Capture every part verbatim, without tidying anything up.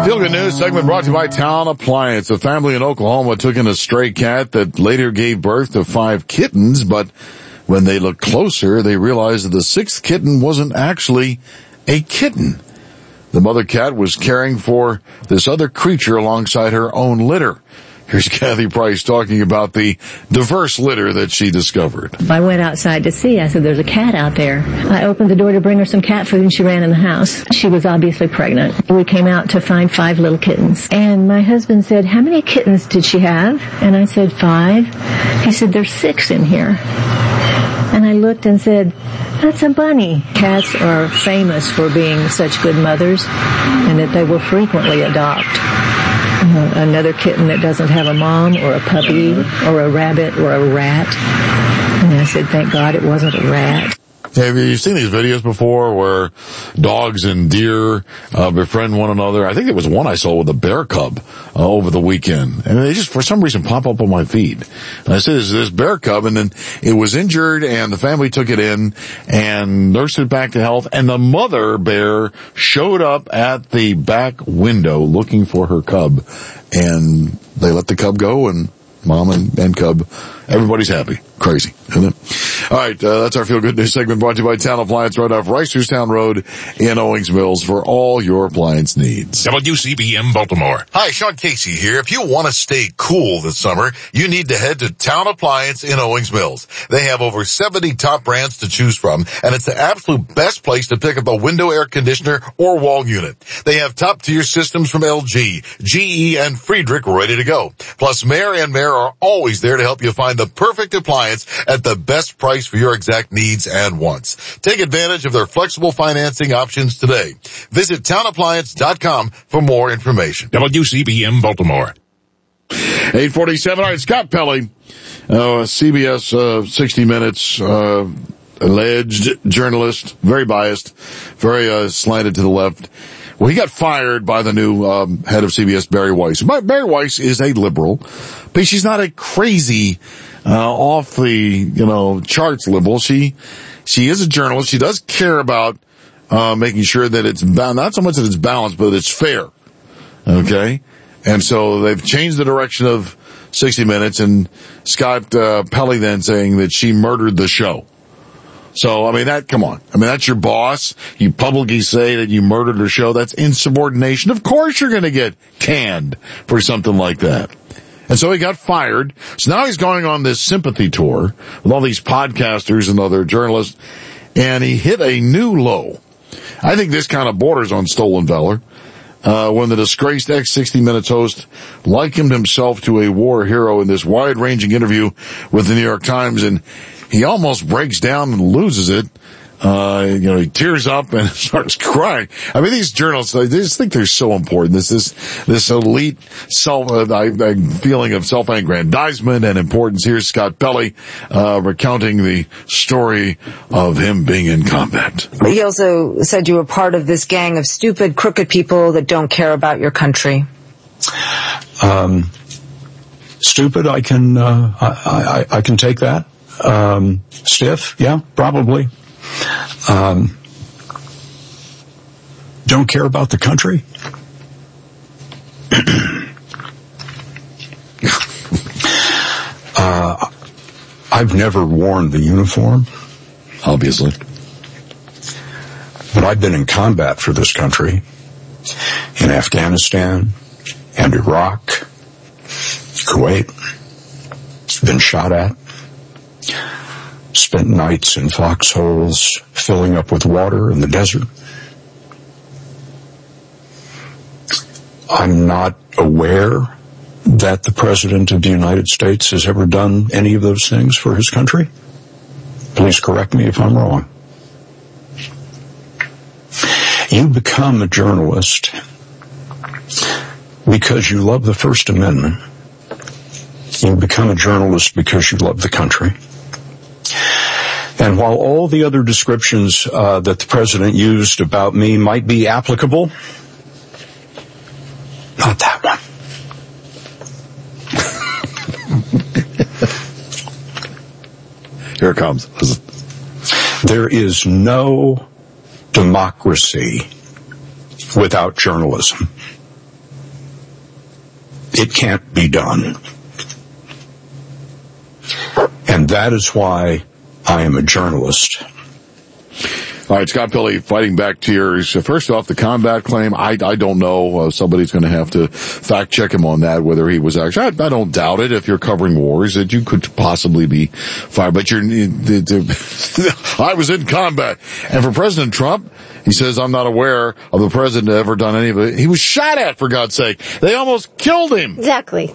Feel Good News segment brought to you by Town Appliance. A family in Oklahoma took in a stray cat that later gave birth to five kittens, but when they looked closer, they realized that the sixth kitten wasn't actually a kitten. The mother cat was caring for this other creature alongside her own litter. Here's Kathy Price talking about the diverse litter that she discovered. I went outside to see. I said, there's a cat out there. I opened the door to bring her some cat food, and she ran in the house. She was obviously pregnant. We came out to find five little kittens. And my husband said, how many kittens did she have? And I said, five. He said, there's six in here. And I looked and said, that's a bunny. Cats are famous for being such good mothers, and that they will frequently adopt Uh, another kitten that doesn't have a mom, or a puppy, or a rabbit, or a rat. And I said, thank God it wasn't a rat. Have you seen these videos before where dogs and deer uh, befriend one another? I think it was one I saw with a bear cub uh, over the weekend. And they just, for some reason, pop up on my feed. And I said, there's this bear cub, and then it was injured, and the family took it in and nursed it back to health. And the mother bear showed up at the back window looking for her cub. And they let the cub go, and mom and, and cub, everybody's happy. Crazy, isn't it? All right, uh, that's our Feel Good News segment brought to you by Town Appliance right off Reisterstown Road in Owings Mills for all your appliance needs. W C B M Baltimore. Hi, Sean Casey here. If you want to stay cool this summer, you need to head to Town Appliance in Owings Mills. They have over seventy top brands to choose from, and it's the absolute best place to pick up a window air conditioner or wall unit. They have top-tier systems from L G, G E, and Friedrich ready to go. Plus, Mayor and Mayor are always there to help you find the perfect appliance at the best price for your exact needs and wants. Take advantage of their flexible financing options today. Visit town appliance dot com for more information. W C B M Baltimore. eight forty-seven. All right, Scott Pelley, uh, C B S uh, sixty minutes, uh, alleged journalist, very biased, very uh, slanted to the left. Well, he got fired by the new um, head of C B S, Barry Weiss. Barry Weiss is a liberal, but she's not a crazy, uh, off the, you know, charts liberal. She, she is a journalist. She does care about, uh, making sure that it's, ba- not so much that it's balanced, but it's fair. Okay? And so they've changed the direction of sixty minutes, and Scott, uh, Pelley then saying that she murdered the show. So, I mean, that, come on. I mean, that's your boss. You publicly say that you murdered her show. That's insubordination. Of course you're going to get canned for something like that. And so he got fired. So now he's going on this sympathy tour with all these podcasters and other journalists, and he hit a new low. I think this kind of borders on stolen valor. Uh, when the disgraced ex sixty minutes host likened himself to a war hero in this wide-ranging interview with the New York Times, and he almost breaks down and loses it. Uh, you know, he tears up and starts crying. I mean, these journalists, they just think they're so important. This, this, this elite self, uh, I, I, feeling of self-aggrandizement and importance. Here's Scott Pelley, uh, recounting the story of him being in combat. He also said you were part of this gang of stupid, crooked people that don't care about your country. Um, stupid, I can, uh, I, I, I can take that. Um, stiff, yeah, probably. Um, don't care about the country. uh, I've never worn the uniform, obviously, but I've been in combat for this country in Afghanistan and Iraq, Kuwait. Been shot at. Spent nights in foxholes filling up with water in the desert. I'm not aware that the President of the United States has ever done any of those things for his country. Please correct me if I'm wrong. You become a journalist because you love the First Amendment. You become a journalist because you love the country. And while all the other descriptions uh, that the president used about me might be applicable, not that one. Here it comes. There is no democracy without journalism. it can't be done. And that is why I am a journalist. All right, Scott Pelley fighting back to yours. First off, the combat claim, I, I don't know. Uh, somebody's going to have to fact check him on that, whether he was actually, I, I don't doubt it if you're covering wars that you could possibly be fired, but you're, the, the, I was in combat. And for President Trump, he says, I'm not aware of the president ever done any of it. He was shot at, for God's sake. They almost killed him. Exactly.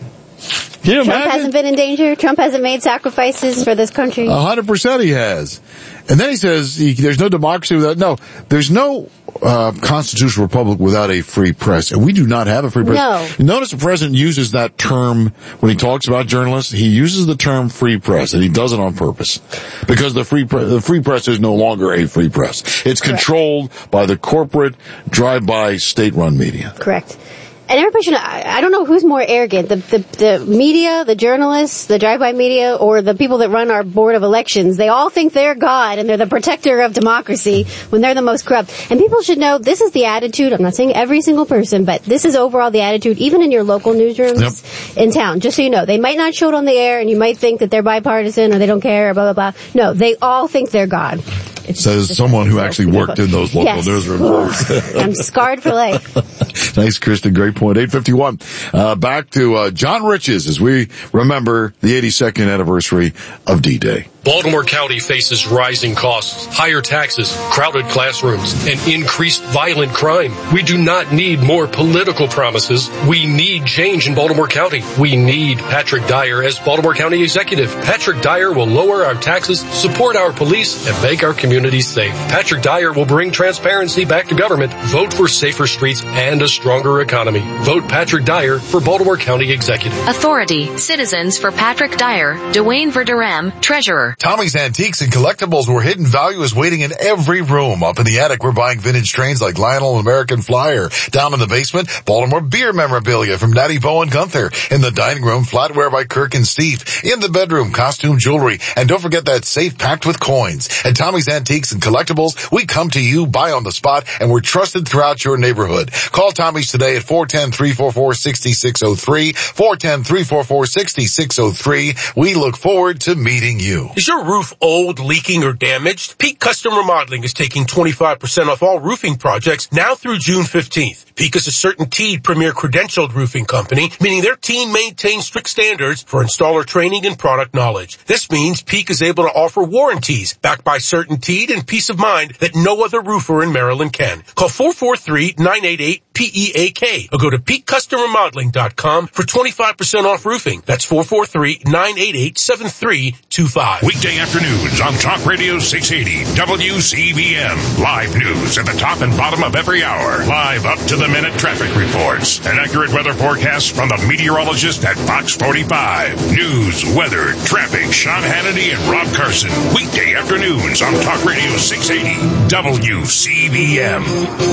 Can you Trump imagine? hasn't been in danger. Trump hasn't made sacrifices for this country. A hundred percent he has. And then he says he, there's no democracy without, no, there's no uh, constitutional republic without a free press. And we do not have a free press. No. Notice the president uses that term when he talks about journalists. He uses the term free press, and he does it on purpose. Because the free, pre- the free press is no longer a free press. It's controlled Correct. by the corporate, drive-by, state-run media. Correct. And everybody should know, I don't know who's more arrogant, the, the, the media, the journalists, the drive-by media, or the people that run our board of elections. They all think they're God and they're the protector of democracy when they're the most corrupt. And people should know this is the attitude. I'm not saying every single person, but this is overall the attitude, even in your local newsrooms yep. in town. Just so you know, they might not show it on the air and you might think that they're bipartisan or they don't care or blah, blah, blah. No, they all think they're God. It's Says someone who actually worked in those local yes. newsrooms. I'm scarred for life. Thanks, Kristen. Great point. eight fifty-one. Uh, back to uh, John Riches as we remember the eighty-second anniversary of D-Day. Baltimore County faces rising costs, higher taxes, crowded classrooms, and increased violent crime. We do not need more political promises. We need change in Baltimore County. We need Patrick Dyer as Baltimore County Executive. Patrick Dyer will lower our taxes, support our police, and make our communities safe. Patrick Dyer will bring transparency back to government, vote for safer streets, and a stronger economy. Vote Patrick Dyer for Baltimore County Executive. Authority, Citizens for Patrick Dyer, Dwayne Verderame, Treasurer. Tommy's Antiques and Collectibles, where hidden value is waiting in every room. Up in the attic, we're buying vintage trains like Lionel and American Flyer. Down in the basement, Baltimore beer memorabilia from Natty Bow and Gunther. In the dining room, flatware by Kirk and Steve. In the bedroom, costume jewelry. And don't forget that safe packed with coins. At Tommy's Antiques and Collectibles, we come to you, buy on the spot, and we're trusted throughout your neighborhood. Call Tommy's today at four one zero, three four four, six six zero three, four one zero, three four four, six six zero three. We look forward to meeting you. Is your roof old, leaking, or damaged? Peak Custom Remodeling is taking twenty-five percent off all roofing projects now through June fifteenth. Peak is a CertainTeed premier credentialed roofing company, meaning their team maintains strict standards for installer training and product knowledge. This means Peak is able to offer warranties backed by CertainTeed and peace of mind that no other roofer in Maryland can. Call four four three, nine eight eight, P E A K or go to peak custom remodeling dot com for twenty-five percent off roofing. That's four four three, nine eight eight, seven three two five. Weekday afternoons on Talk Radio six eighty W C B M. Live news at the top and bottom of every hour. Live up to the minute traffic reports. An accurate weather forecast from the meteorologist at Fox forty-five. News, weather, traffic, Sean Hannity and Rob Carson. Weekday afternoons on Talk Radio six eighty W C B M.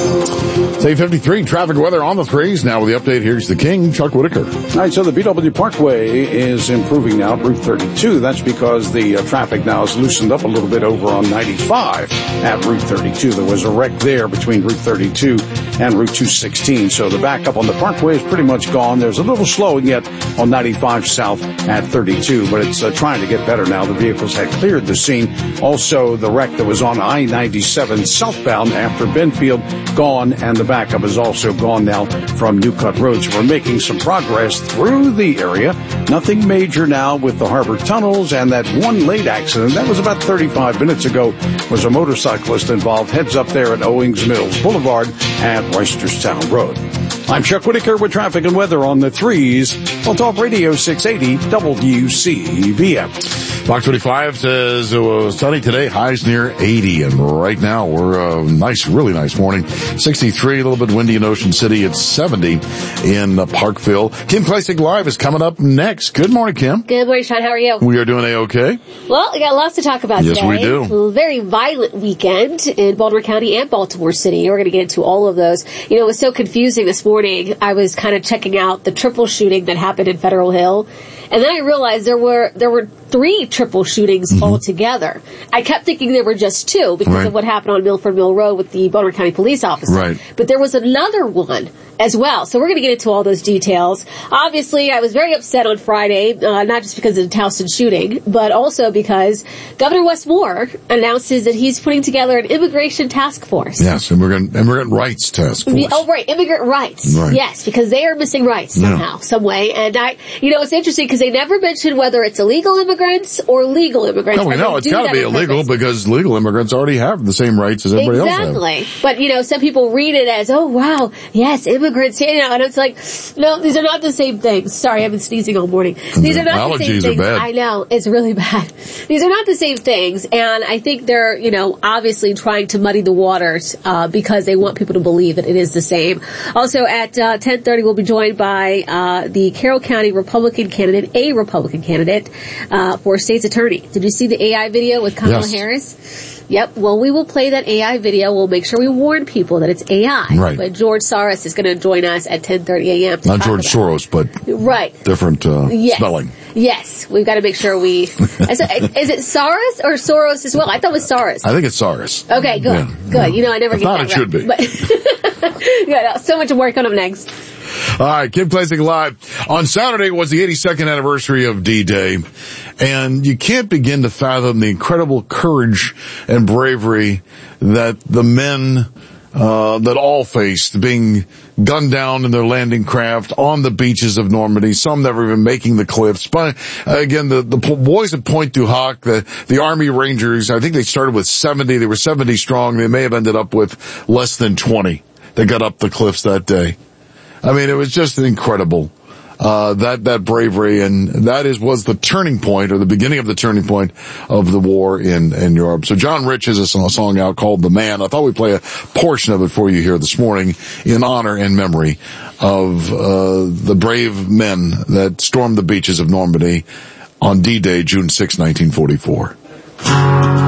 It's eight fifty-three. Traffic weather on the threes. Now with the update, here's the King, Chuck Whitaker. All right, so the B W Parkway is improving now, Route thirty-two. That's because the uh, traffic now is loosened up a little bit over on ninety-five at Route thirty-two. There was a wreck there between Route thirty-two and Route two sixteen. So the backup on the Parkway is pretty much gone. There's a little slowing yet on ninety-five south at thirty-two, but it's uh, trying to get better now. The vehicles had cleared the scene. Also, the wreck that was on I ninety-seven southbound after Benfield gone, and the backup is also gone now from New Cut Road. So we're making some progress through the area. Nothing major now with the Harbor Tunnels, and that one late accident, that was about thirty-five minutes ago, was a motorcyclist involved. Heads up there at Owings Mills Boulevard at Reisterstown Road. I'm Chuck Whitaker with traffic and weather on the threes on Talk Radio six eighty W C B M. Fox twenty-five says it was sunny today, highs near eighty, and right now we're a nice, really nice morning. sixty-three, a little bit windy in Ocean City. It's seventy in uh, Parkville. Kim Classic Live is coming up next. Good morning, Kim. Good morning, Sean. How are you? We are doing A-okay. Well, we got lots to talk about yes, today. Yes, we do. A very violent weekend in Baltimore County and Baltimore City. We're going to get into all of those. You know, it was so confusing this morning. I was kind of checking out the triple shooting that happened in Federal Hill. And then I realized there were there were three triple shootings mm-hmm. altogether. I kept thinking there were just two because right. of what happened on Milford Mill Road with the Baltimore County police officer. Right. But there was another one as well. So we're going to get into all those details. Obviously, I was very upset on Friday, uh, not just because of the Towson shooting, but also because Governor Wes Moore announces that he's putting together an immigration task force. Yes, immigrant, immigrant rights task force. Oh, right, immigrant rights. Right. Yes, because they are missing rights somehow, yeah. some way. And I, you know, it's interesting because they never mention whether it's illegal immigrants or legal immigrants. No, we know it's got to be illegal because legal immigrants already have the same rights as everybody exactly. else has. Exactly. But, you know, some people read it as, oh, wow, yes, immigrants, you know, and it's like, no, these are not the same things. Sorry, I've been sneezing all morning. These are not Allergies the same things. Are bad. I know, it's really bad. These are not the same things, and I think they're, you know, obviously trying to muddy the waters, uh, because they want people to believe that it is the same. Also at, uh, ten thirty, we'll be joined by, uh, the Carroll County Republican candidate, a Republican candidate, uh, for state's attorney. Did you see the A I video with Kamala yes. Harris? Yep. Well, we will play that A I video. We'll make sure we warn people that it's A I. Right. But George Soros is going to join us at ten thirty a.m. Not George Soros, but right. different uh, yes. spelling. Yes. We've got to make sure we... is, it, is it Soros or Soros as well? I thought it was Soros. I think it's Soros. Okay, good. Yeah. Good. Yeah. You know, I never I get thought that it should right. be. But yeah, so much work on them next. All right, Kim Klesing Live. On Saturday was the eighty-second anniversary of D-Day, and you can't begin to fathom the incredible courage and bravery that the men uh that all faced, being gunned down in their landing craft on the beaches of Normandy, some never even making the cliffs. But again, the, the boys at Pointe du Hoc, the, the Army Rangers, I think they started with seventy. They were seventy strong. They may have ended up with less than twenty that got up the cliffs that day. I mean, it was just incredible, uh, that, that bravery, and that is, was the turning point, or the beginning of the turning point of the war in, in Europe. So John Rich has a song out called The Man. I thought we'd play a portion of it for you here this morning in honor and memory of, uh, the brave men that stormed the beaches of Normandy on D-Day, June sixth, nineteen forty-four.